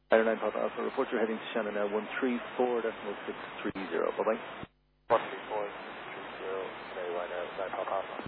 Ryder 9 Papa Alpha, report you're heading to Shannon now 134.630. Bye-bye. 134.630, okay, Ryder 9 Papa Alpha.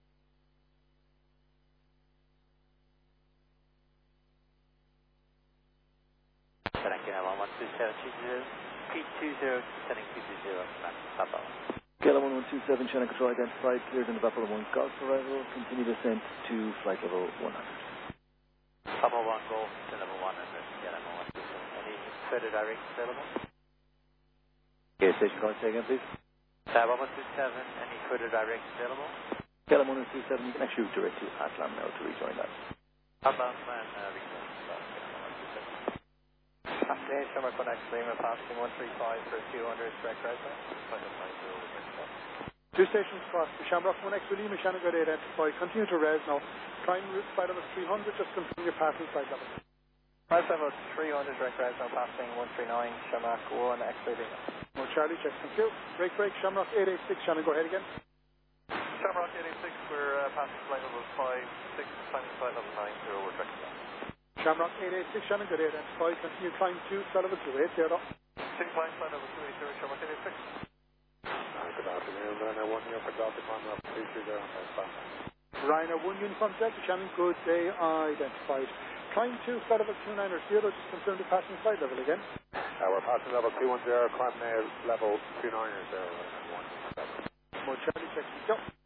Thank you, 11720, P20, descending P20, Papa. KLM 1127, Shannon control identified, cleared in the Buffalo 1 Golf arrival, continue descent to flight level 100. Papa 1 Golf to level 100, KLM 127. Any further directions available? Okay, station calling, say again please. 127, any further directions available? KLM 1127, you can actually direct to Atlan now to rejoin that. Atlan and rejoin. Afternoon, Shamrock 1 X Lima, passing 135 for 200, direct right now. 2 stations across the Shamrock 1 X Lima, Shannon got identified. Continue to res now. Climb route flight level 300, just continue passing flight level. Flight level 300, direct res now, passing 139, Shamrock 1 X Lima. No, Charlie, check, thank you. Break, Shamrock 886, Shannon, go ahead again. Shamrock 886, we're passing flight level 56, climbing flight level 90, we're direct now. Shamrock 886, Shannon got identified. Continue climb 2, flight level 280. 2 climb flight level 280, Shamrock 886. Good afternoon, Ryder 1 Uniform Delta, climb level 330, Ryder 1 Uniform Delta, Shannon, good day, identified. Climb 2, flight level 290, just confirm the passing flight level again. We're passing level 210, climb level 290, More Charlie, check, thank you.